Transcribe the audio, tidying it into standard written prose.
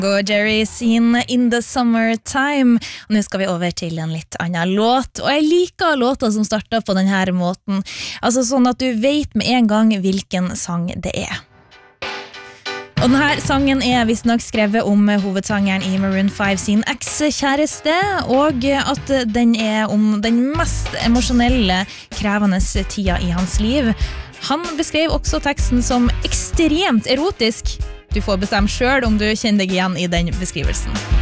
Og Jerry sin In the Summertime. Og nå skal vi over til en litt annen låt. Og jeg liker låter som starter på denne måten. Altså sånn at du vet med en gang hvilken sang det er. Og denne sangen er visst nok skrevet om hovedsangeren i Maroon 5 sin eks-kjæreste, og at den er om den mest emosjonelle, krevende tida i hans liv. Han beskrev også teksten som ekstremt erotisk. Du får bestemme selv om du kjenner deg igjen i den beskrivelsen.